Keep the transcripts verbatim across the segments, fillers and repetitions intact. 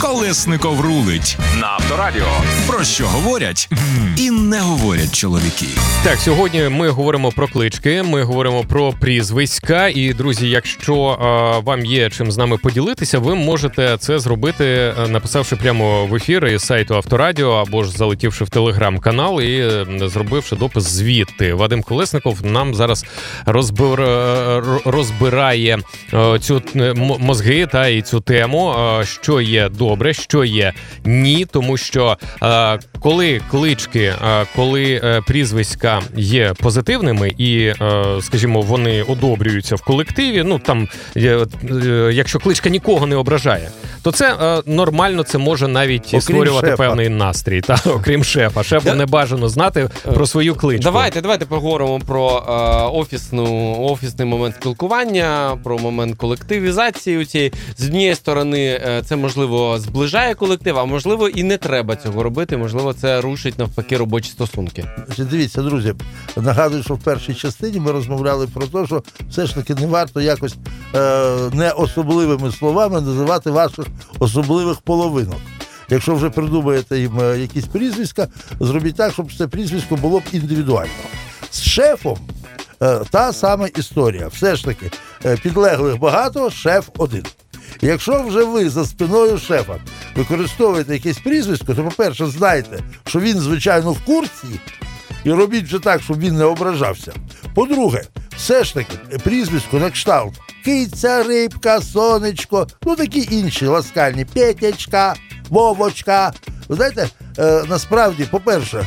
Колесников рулить на Авторадіо. Про що говорять і не говорять чоловіки. Так, сьогодні ми говоримо про клички, ми говоримо про прізвиська. І, друзі, якщо е, вам є чим з нами поділитися, ви можете це зробити, написавши прямо в ефір із сайту Авторадіо, або ж залетівши в телеграм-канал і е, зробивши допис звідти. Вадим Колесников нам зараз розбир... розбирає е, цю мозги та і цю тему, е, що є добре, що є ні, тому що е, коли клички, е, коли е, прізвиська є позитивними і, е, скажімо, вони одобрюються в колективі, ну там, е, е, якщо кличка нікого не ображає, то це е, нормально, це може навіть окрім створювати шефа. Певний настрій, та, окрім шефа. Шефу да. не бажано знати про свою кличку. Давайте, давайте поговоримо про е, офісну, офісний момент спілкування, про момент колективізації у цієї. З однієї сторони, е, це, можливо, зближає колектив, а можливо і не треба цього робити, можливо, це рушить навпаки робочі стосунки. Дивіться, друзі, нагадую, що в першій частині ми розмовляли про те, що все ж таки не варто якось е, не особливими словами називати ваших особливих половинок. Якщо вже придумаєте їм якісь прізвиська, зробіть так, щоб це прізвисько було б індивідуально. З шефом е, та сама історія. Все ж таки, е, підлеглих багато, шеф один. Якщо вже ви за спиною шефа використовуєте якесь прізвисько, то, по-перше, знайте, що він, звичайно, в курсі, і робіть вже так, щоб він не ображався. По-друге, все ж таки, прізвисько на кшталт киця, рибка, сонечко, ну такі інші ласкальні, Петячка, Вовочка. Ви знаєте, е, насправді, по-перше,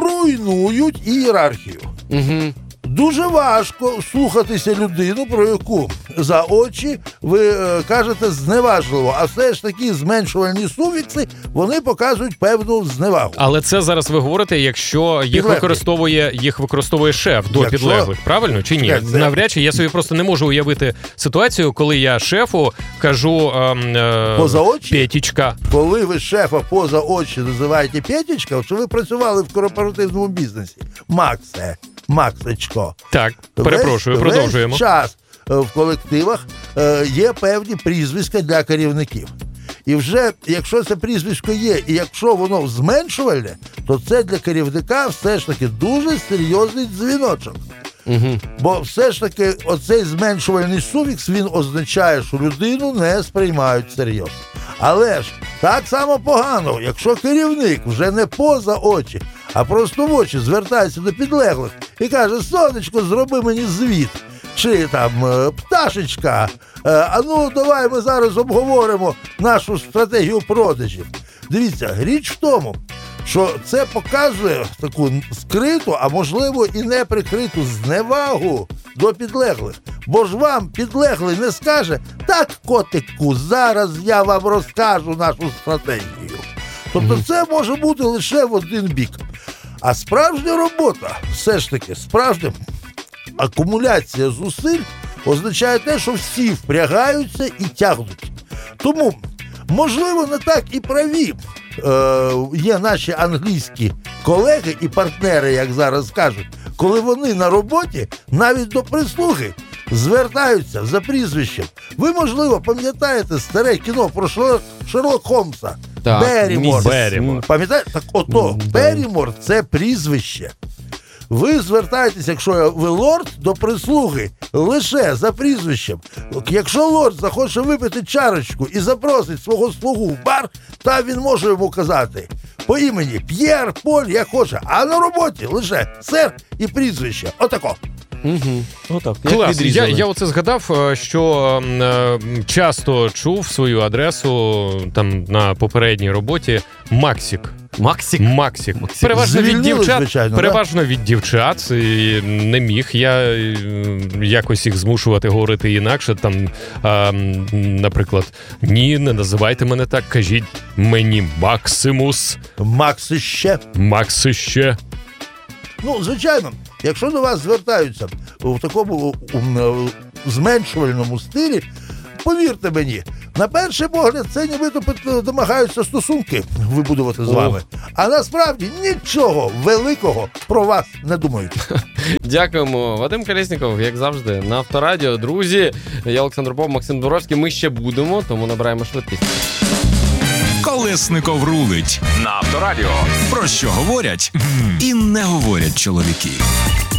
руйнують ієрархію. Угу. Дуже важко слухатися людину, про яку за очі ви е, кажете зневажливо, а все ж таки зменшувальні суфікси, вони показують певну зневагу. Але це зараз ви говорите, якщо їх використовує, їх використовує шеф до якщо... підлеглих, правильно чи ні? Це... Навряд чи, я собі просто не можу уявити ситуацію, коли я шефу кажу е, е, поза очі? Петічка. Коли ви шефа поза очі називаєте Петічка, що ви працювали в корпоративному бізнесі. Максе. Максичко. Так, перепрошую, весь, продовжуємо. Весь час в колективах е, є певні прізвиська для керівників. І вже, якщо це прізвисько є, і якщо воно зменшувальне, то це для керівника все ж таки дуже серйозний дзвіночок. Угу. Бо все ж таки оцей зменшувальний суфікс, він означає, що людину не сприймають серйозно. Але ж так само погано, якщо керівник вже не поза очі, а просто в очі звертається до підлеглих і каже: сонечко, зроби мені звіт. Чи там пташечка, а ну давай ми зараз обговоримо нашу стратегію продажів. Дивіться, річ в тому, що це показує таку скриту, а можливо і не прикриту зневагу до підлеглих. Бо ж вам підлеглий не скаже: так, котику, зараз я вам розкажу нашу стратегію. Тобто це може бути лише в один бік. А справжня робота, все ж таки, справжня акумуляція зусиль означає те, що всі впрягаються і тягнуть. Тому, можливо, не так і праві е, є наші англійські колеги і партнери, як зараз кажуть, коли вони на роботі навіть до прислуги звертаються за прізвищем. Ви, можливо, пам'ятаєте старе кіно про Шерлок Холмса? Так, Беррімор. Беррімор. Пам'ятаєте? Так ото, Mm, Беррімор – це прізвище. Ви звертаєтесь, якщо ви лорд, до прислуги лише за прізвищем. Якщо лорд захоче випити чарочку і запросить свого слугу в бар, та він може йому казати по імені П'єр, Поль, як хоче, а на роботі лише сер і прізвище. Отако. Угу. Отак. Клас. Я, я оце згадав, що е, часто чув свою адресу там на попередній роботі Максик. Максик? Максик. Переважно від дівчат, звичайно, переважно да? від дівчат. І не міг я якось їх змушувати говорити інакше. Там, а, наприклад, ні, не називайте мене так, кажіть мені Максимус. Максище. Максище. Ну, звичайно, якщо до вас звертаються в такому um, зменшувальному стилі, повірте мені, на перший погляд це нібито домагаються стосунки вибудувати з вами. А насправді нічого великого про вас не думають. Дякуємо. Вадим Колєсніков, як завжди, на Авторадіо. Друзі, я Олександр Попов, Максим Дворовський. Ми ще будемо, тому набираємо швидкість. Колесников рулить на Авторадіо. Про що говорять м, і не говорять чоловіки.